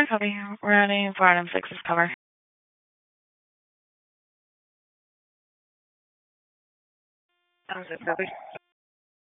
copy. We're adding 4 item 6 as cover. How's it, copy?